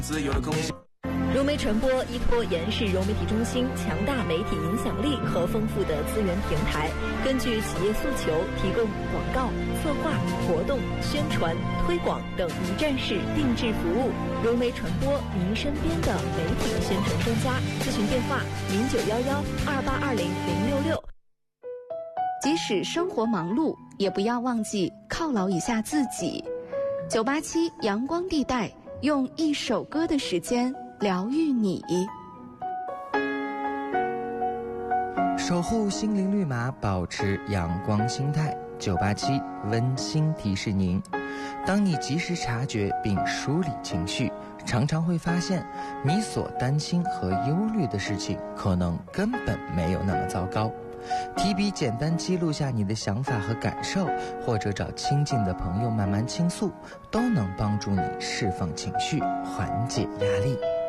自由的空间。 融媒传播依托延世融媒体中心强大媒体影响力和丰富的资源平台，根据企业诉求，提供广告、策划、活动、宣传、推广等一站式定制服务。融媒传播，您身边的媒体宣传专家。咨询电话：091128200666。 即使生活忙碌，也不要忘记犒劳一下自己。987阳光地带，用一首歌的时间疗愈你， 守护心灵绿码，保持阳光心态。987温馨提示您：当你及时察觉并梳理情绪，常常会发现你所担心和忧虑的事情可能根本没有那么糟糕。提笔简单记录下你的想法和感受，或者找亲近的朋友慢慢倾诉，都能帮助你释放情绪，缓解压力。